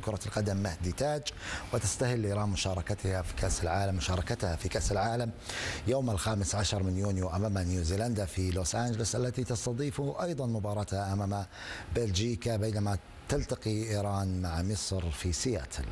كرة القدم مهدي تاج. وتستهل إيران مشاركتها في كأس العالم يوم 15 من يونيو أمام نيوزيلندا في لوس أنجلوس، التي تستضيف أيضا مباراتها أمام بلجيكا، بينما تلتقي إيران مع مصر في سياتل.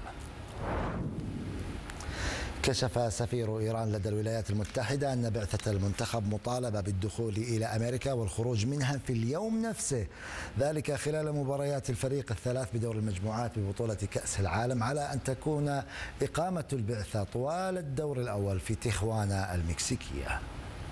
كشف سفير إيران لدى الولايات المتحدة أن بعثة المنتخب مطالبة بالدخول إلى أمريكا والخروج منها في اليوم نفسه، ذلك خلال مباريات الفريق الثلاث بدور المجموعات ببطولة كأس العالم، على أن تكون إقامة البعثة طوال الدور الأول في تيخوانا المكسيكية.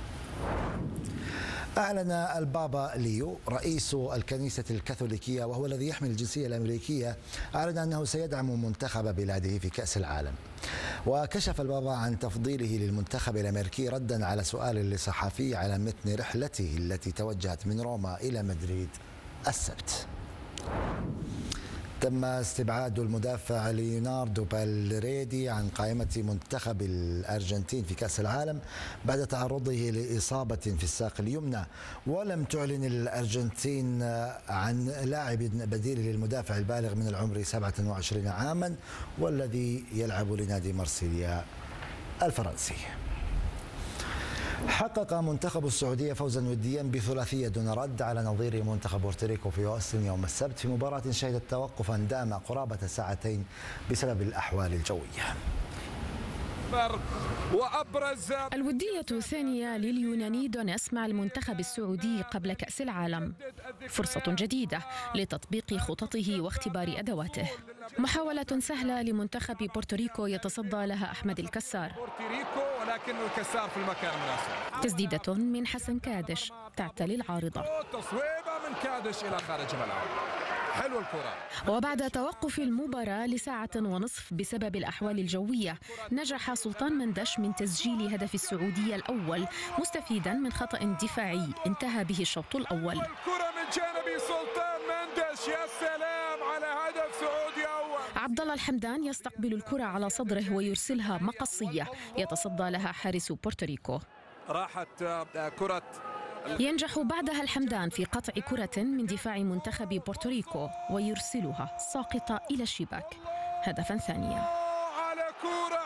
أعلن البابا ليو رئيس الكنيسة الكاثوليكية وهو الذي يحمل الجنسية الأمريكية، أعلن أنه سيدعم منتخب بلاده في كأس العالم. وكشف البابا عن تفضيله للمنتخب الأمريكي ردا على سؤال لصحفي على متن رحلته التي توجهت من روما إلى مدريد السبت. تم استبعاد المدافع ليوناردو بالريدي عن قائمة منتخب الأرجنتين في كأس العالم بعد تعرضه لإصابة في الساق اليمنى، ولم تعلن الأرجنتين عن لاعب بديل للمدافع البالغ من العمر 27 عاما والذي يلعب لنادي مارسيليا الفرنسي. حقق منتخب السعودية فوزا وديا بثلاثية دون رد على نظير منتخب بورتوريكو في أوستن يوم السبت في مباراة شهدت توقفا دام قرابة ساعتين بسبب الأحوال الجوية. الودية الثانية لليوناني دونيس مع المنتخب السعودي قبل كأس العالم، فرصة جديدة لتطبيق خططه واختبار أدواته. محاولة سهلة لمنتخب بورتوريكو يتصدى لها أحمد الكسار، ولكن الكسار في المكان المناسب. تسديدة من حسن كادش تعتلي العارضة، تصويبة من كادش إلى خارج الملعب. حلو الكرة. وبعد توقف المباراة لساعة ونصف بسبب الأحوال الجوية، نجح سلطان مندش من تسجيل هدف السعودية الأول مستفيدا من خطأ دفاعي انتهى به الشوط الأول. الكرة من جانب سلطان مندش، يا سلام على هدف سعودي أول. عبد الله الحمدان يستقبل الكرة على صدره ويرسلها مقصية يتصدى لها حارس بورتوريكو. راحت كرة. ينجح بعدها الحمدان في قطع كرة من دفاع منتخب بورتوريكو ويرسلها ساقطة إلى الشباك، هدفا ثانيا. على كرة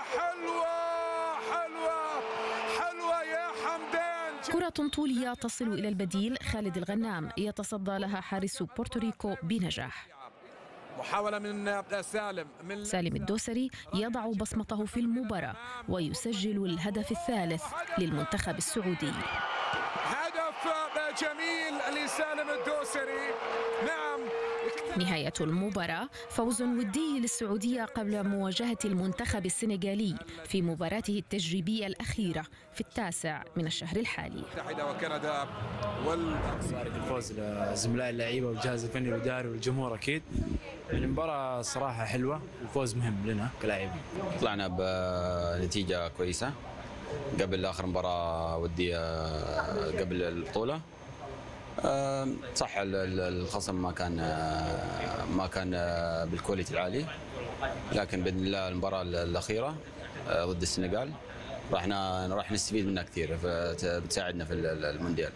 حلوة يا حمدان. كرة طولية تصل إلى البديل خالد الغنام يتصدى لها حارس بورتوريكو بنجاح. محاولة من سالم الدوسري يضع بصمته في المباراة ويسجل الهدف الثالث للمنتخب السعودي. هدف جميل لسالم الدوسري. نعم. نهاية المباراة فوز ودي للسعودية قبل مواجهة المنتخب السنغالي في مباراته التجريبية الأخيرة في 9 من الشهر الحالي. وكندا الفوز لزملاء اللعيبة والجهاز الفني والإداري والجمهور أكيد. المباراة صراحة حلوة والفوز مهم لنا كلاعبين. طلعنا بنتيجة كويسة قبل آخر مباراة ودية قبل البطولة. صح الخصم ما كان بالكواليتي العالي، لكن بإذن الله المباراة الأخيرة ضد السنغال راح نستفيد منها كثير، بتساعدنا في المونديال.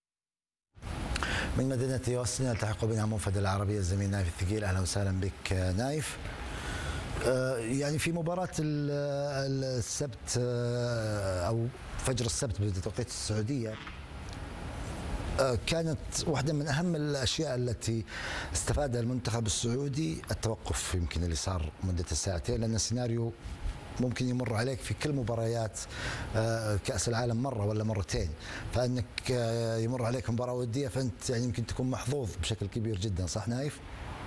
من مدينة أوستن يلتحق بنا منفذ العربية الزميل نايف الثقيل. أهلا وسهلا بك نايف. يعني في مباراة السبت أو فجر السبت بتوقيت السعودية، كانت واحدة من أهم الأشياء التي استفادها المنتخب السعودي التوقف يمكن اللي صار مدة الساعتين، لأن السيناريو ممكن يمر عليك في كل مباريات كأس العالم مرة ولا مرتين، فأنك يمر عليك مباراة ودية فأنت يعني يمكن تكون محظوظ بشكل كبير جدا. صح نايف؟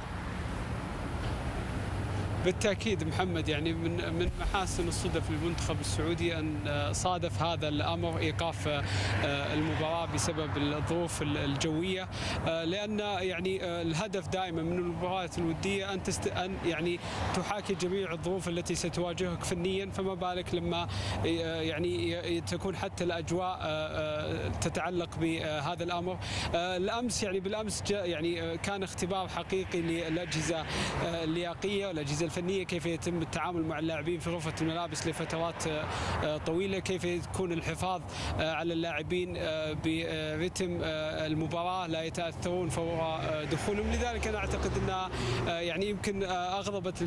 بالتأكيد محمد، يعني من محاسن الصدف للمنتخب السعودي أن صادف هذا الأمر إيقاف المباراة بسبب الظروف الجوية، لأن يعني الهدف دائما من المباريات الودية أن يعني تحاكي جميع الظروف التي ستواجهك فنيا، فما بالك لما يعني تكون حتى الأجواء تتعلق بهذا الأمر. الأمس يعني بالأمس يعني كان اختبار حقيقي للأجهزة اللياقية والأجهزة الفنية، كيف يتم التعامل مع اللاعبين في غرفة الملابس لفترات طويلة، كيف يكون الحفاظ على اللاعبين برتم المباراة لا يتأثرون فور دخولهم. لذلك أنا أعتقد أنها يعني يمكن أغضبت